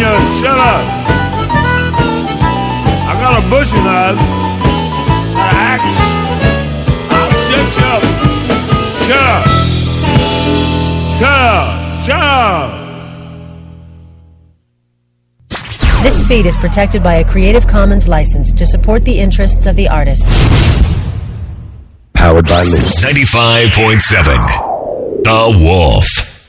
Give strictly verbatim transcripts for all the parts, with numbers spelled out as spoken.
you shut up. I got a butcher knife, an axe. I'll shut you up. Shut up. Shut up. Shut up. This feed is protected by a Creative Commons license to support the interests of the artists. Powered by Liz. ninety-five point seven. The Wolf.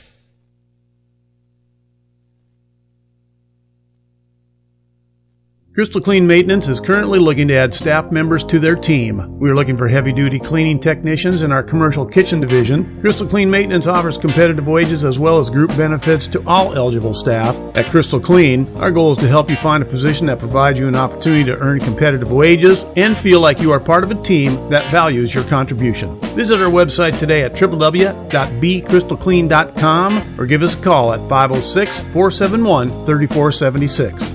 Crystal Clean Maintenance is currently looking to add staff members to their team. We are looking for heavy-duty cleaning technicians in our commercial kitchen division. Crystal Clean Maintenance offers competitive wages as well as group benefits to all eligible staff. At Crystal Clean, our goal is to help you find a position that provides you an opportunity to earn competitive wages and feel like you are part of a team that values your contribution. Visit our website today at w w w dot b crystal clean dot com or give us a call at five oh six, four seven one, three four seven six.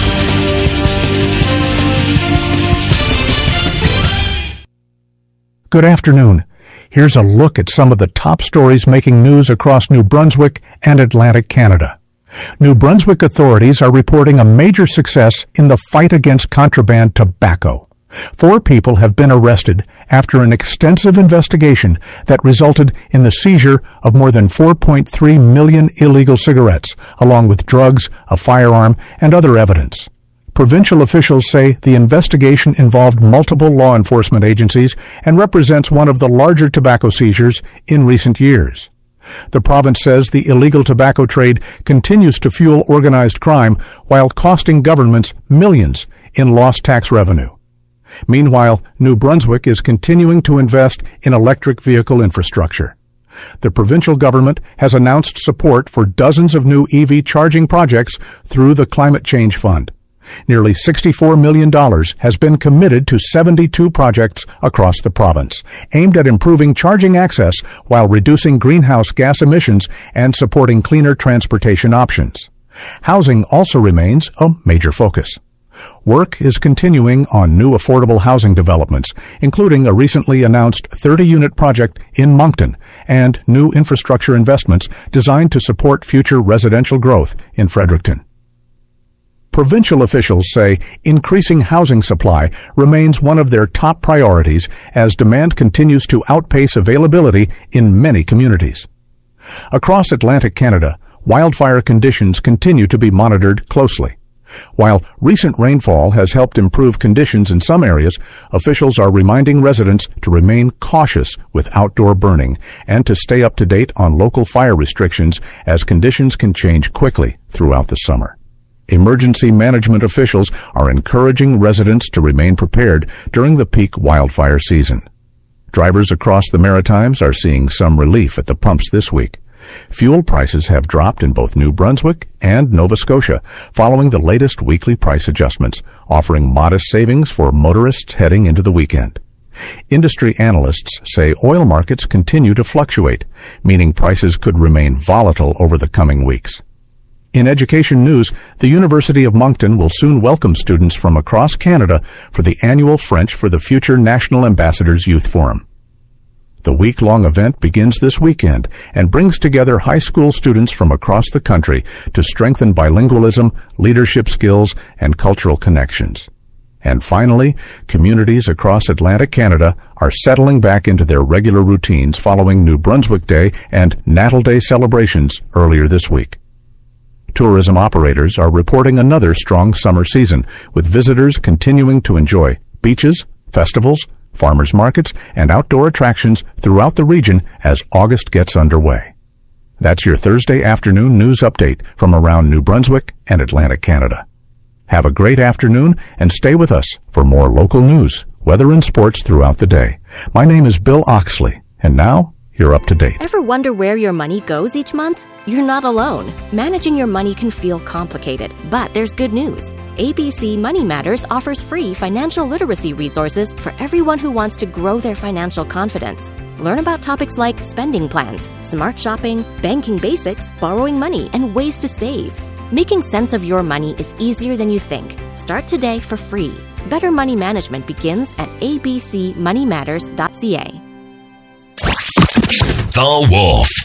Good afternoon. Here's a look at some of the top stories making news across New Brunswick and Atlantic Canada. New Brunswick authorities are reporting a major success in the fight against contraband tobacco. Four people have been arrested after an extensive investigation that resulted in the seizure of more than four point three million illegal cigarettes, along with drugs, a firearm, and other evidence. Provincial officials say the investigation involved multiple law enforcement agencies and represents one of the larger tobacco seizures in recent years. The province says the illegal tobacco trade continues to fuel organized crime while costing governments millions in lost tax revenue. Meanwhile, New Brunswick is continuing to invest in electric vehicle infrastructure. The provincial government has announced support for dozens of new E V charging projects through the Climate Change Fund. Nearly sixty-four million dollars has been committed to seventy-two projects across the province, aimed at improving charging access while reducing greenhouse gas emissions and supporting cleaner transportation options. Housing also remains a major focus. Work is continuing on new affordable housing developments, including a recently announced thirty-unit project in Moncton and new infrastructure investments designed to support future residential growth in Fredericton. Provincial officials say increasing housing supply remains one of their top priorities as demand continues to outpace availability in many communities. Across Atlantic Canada, wildfire conditions continue to be monitored closely. While recent rainfall has helped improve conditions in some areas, officials are reminding residents to remain cautious with outdoor burning and to stay up to date on local fire restrictions as conditions can change quickly throughout the summer. Emergency management officials are encouraging residents to remain prepared during the peak wildfire season. Drivers across the Maritimes are seeing some relief at the pumps this week. Fuel prices have dropped in both New Brunswick and Nova Scotia following the latest weekly price adjustments, offering modest savings for motorists heading into the weekend. Industry analysts say oil markets continue to fluctuate, meaning prices could remain volatile over the coming weeks. In education news, the University of Moncton will soon welcome students from across Canada for the annual French for the Future National Ambassadors Youth Forum. The week-long event begins this weekend and brings together high school students from across the country to strengthen bilingualism, leadership skills, and cultural connections. And finally, communities across Atlantic Canada are settling back into their regular routines following New Brunswick Day and Natal Day celebrations earlier this week. Tourism operators are reporting another strong summer season, with visitors continuing to enjoy beaches, festivals, farmers markets, and outdoor attractions throughout the region as August gets underway. That's your Thursday afternoon news update from around New Brunswick and Atlantic Canada. Have a great afternoon and stay with us for more local news, weather, and sports throughout the day. My name is Bill Oxley, and now you're up to date. Ever wonder where your money goes each month? You're not alone. Managing your money can feel complicated, but there's good news. A B C Money Matters offers free financial literacy resources for everyone who wants to grow their financial confidence. Learn about topics like spending plans, smart shopping, banking basics, borrowing money, and ways to save. Making sense of your money is easier than you think. Start today for free. Better money management begins at a b c money matters dot c a. The Wolf.